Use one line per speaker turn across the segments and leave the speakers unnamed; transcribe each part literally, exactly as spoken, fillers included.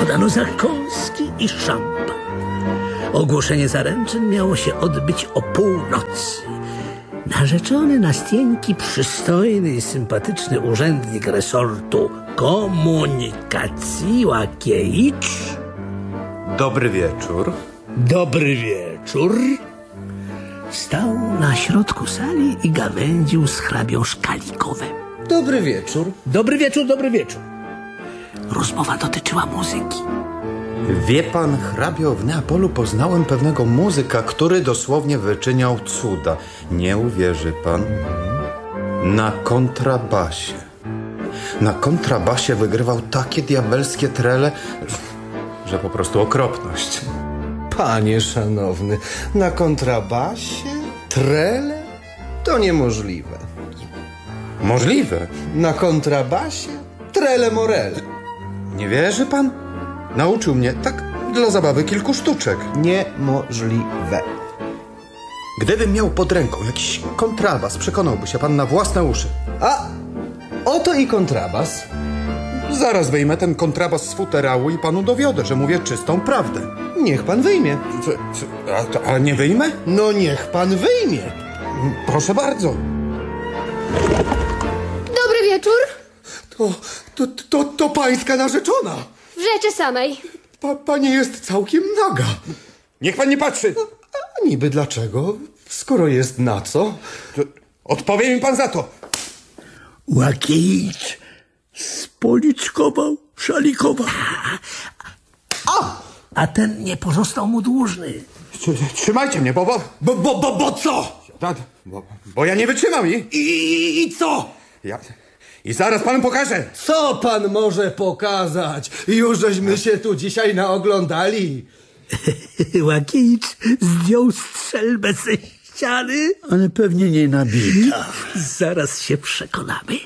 podano zakąski i szampan. Ogłoszenie zaręczyn miało się odbyć o północy. Narzeczony Nastieńki, przystojny i sympatyczny urzędnik resortu komunikacji Łakiewicz.
Dobry wieczór.
Dobry wieczór. Stał na środku sali i gawędził z hrabią Szkalikowem.
Dobry wieczór.
Dobry wieczór, dobry wieczór. Rozmowa dotyczyła muzyki.
Wie pan, hrabio, w Neapolu poznałem pewnego muzyka, który dosłownie wyczyniał cuda. Nie uwierzy pan? Na kontrabasie. Na kontrabasie wygrywał takie diabelskie trele, że po prostu okropność.
Panie szanowny, na kontrabasie? Trele? To niemożliwe.
Możliwe.
Na kontrabasie? Trele morele.
Nie wierzy pan? Nauczył mnie tak dla zabawy kilku sztuczek.
Niemożliwe.
Gdybym miał pod ręką jakiś kontrabas, przekonałby się pan na własne uszy.
A oto i kontrabas.
Zaraz wyjmę ten kontrabas z futerału i panu dowiodę, że mówię czystą prawdę.
Niech pan wyjmie.
Co, co, a, to, a nie wyjmę?
No niech pan wyjmie.
Proszę bardzo.
Dobry wieczór.
To, to, to, to pańska narzeczona.
W rzeczy samej.
Pa, pani jest całkiem naga.
Niech pan nie patrzy.
A niby dlaczego? Skoro jest na co?
To odpowie mi pan za to.
Łakiewicz spoliczkował Szalikowa.
A!
A ten nie pozostał mu dłużny.
Trzymajcie mnie, bo... Bo,
Bo, bo, bo, bo co?
bo, bo ja nie wytrzymam i...
I, i, i co?
Ja, I zaraz panu pokażę.
Co pan może pokazać? Już żeśmy się tu dzisiaj naoglądali.
Łakiewicz zdjął strzelbę ze ściany, ale pewnie nie nabita. Zaraz się przekonamy.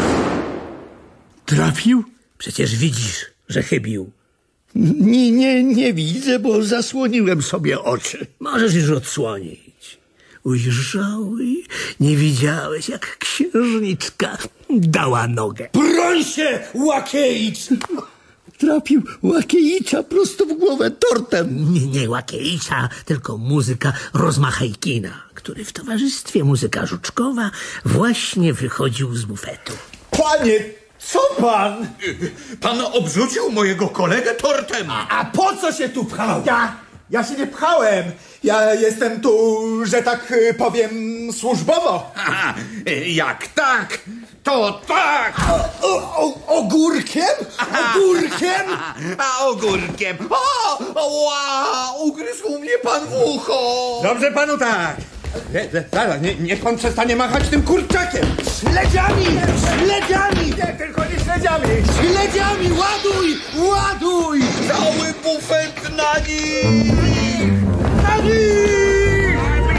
Trafił? Przecież widzisz, że chybił. Nie, nie, nie widzę, bo zasłoniłem sobie oczy. Możesz już odsłonić. Ujrzały, nie widziałeś, jak księżniczka dała nogę.
Broń się, Łakiewicz!
Trafił Łakiewicza prosto w głowę tortem. Nie, nie Łakiewicza, tylko muzyka Rozmachajkina, który w towarzystwie muzyka Żuczkowa właśnie wychodził z bufetu.
Panie, co pan?
Pan obrzucił mojego kolegę tortem.
A, a po co się tu pchał? Ja, ja się nie pchałem. Ja jestem tu, że tak y, powiem, służbowo.
Aha, jak tak, to tak.
O, o, ogórkiem? Ogórkiem?
A ogórkiem. O, o, ła, ugryzł mnie pan w ucho.
Dobrze panu tak. Nie, nie, zaraz, nie, niech pan przestanie machać tym kurczakiem.
Śledziami! Śledziami! Nie, tylko nie śledziami! Śledziami! Ładuj! Ładuj!
Cały bufet na nim.
Na nich!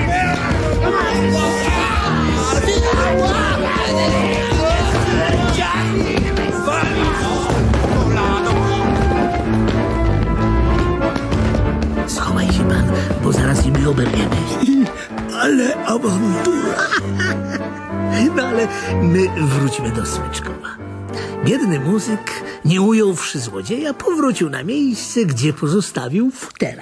Schowaj się pan, bo zaraz im oberwiemy. Ale awantura. No ale my wrócimy do Smyczkowa. Biedny muzyk, nie ująwszy złodzieja, powrócił na miejsce, gdzie pozostawił futera.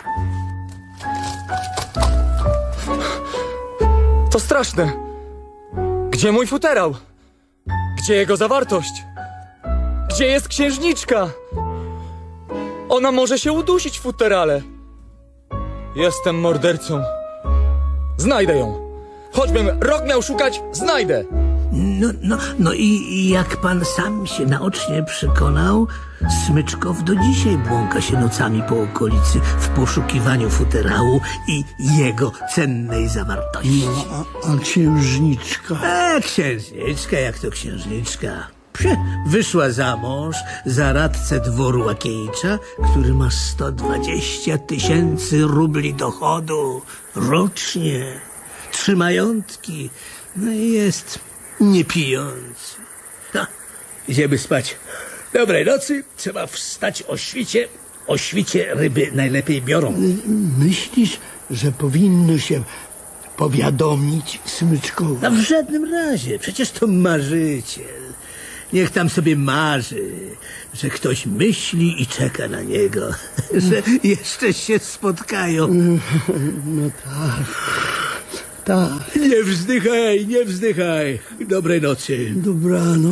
To straszne. Gdzie mój futerał? Gdzie jego zawartość? Gdzie jest księżniczka? Ona może się udusić w futerale. Jestem mordercą. Znajdę ją. Choćbym rok miał szukać, znajdę.
No, no, no i, i jak pan sam się naocznie przekonał, Smyczkow do dzisiaj błąka się nocami po okolicy w poszukiwaniu futerału i jego cennej zawartości.
No, a, a księżniczka?
A księżniczka, jak to księżniczka? Psie, wyszła za mąż za radcę dworu Łakiewicza, który ma sto dwadzieścia tysięcy rubli dochodu rocznie. Trzy majątki. No i jest niepijący. No, idziemy spać. Dobrej nocy. Trzeba wstać o świcie. O świcie ryby najlepiej biorą.
Myślisz, że powinno się powiadomić Smyczkowi?
No w żadnym razie. Przecież to marzyciel. Niech tam sobie marzy, że ktoś myśli i czeka na niego, że jeszcze się spotkają.
No tak. Tak.
Nie wzdychaj, nie wzdychaj. Dobrej nocy.
Dobranoc.